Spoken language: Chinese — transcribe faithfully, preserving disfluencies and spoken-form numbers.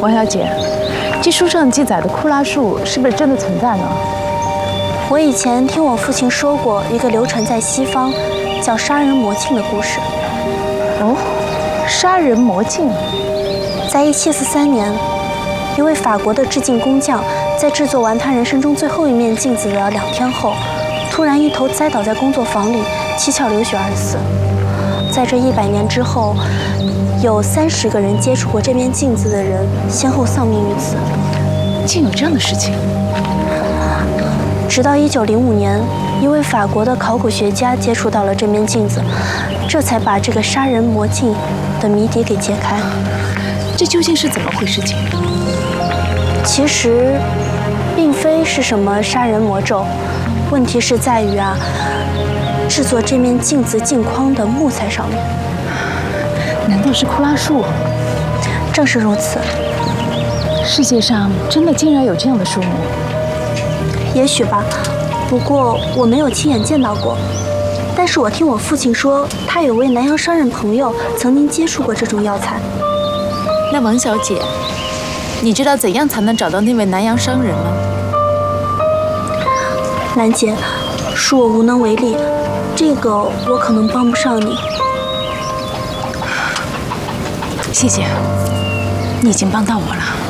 王小姐，这书上记载的库拉术是不是真的存在呢？ 我以前听我父亲说过一个流传在西方叫杀人魔镜的故事。 哦，杀人魔镜。 在一七四三年，一位法国的制镜工匠在制作完他人生中最后一面镜子的两天后，突然一头栽倒在工作坊里，七窍流血而死。在这一百年之后，有三十个人接触过这面镜子的人先后丧命于此。 竟有这样的事情！ 直到一九零五年，一位法国的考古学家接触到了这面镜子，这才把这个杀人魔镜的谜底给揭开。 这究竟是怎么回事情？ 其实，并非是什么杀人魔咒，问题是在于啊，制作这面镜子镜框的木材上面。 难道是库拉术？ 正是如此。 世界上真的竟然有这样的树木？ 也许吧，不过我没有亲眼见到过。但是我听我父亲说，他有位南洋商人朋友曾经接触过这种药材。 那王小姐，你知道怎样才能找到那位南洋商人吗？ 兰姐，恕我无能为力，这个我可能帮不上你。 谢谢，你已经帮到我了。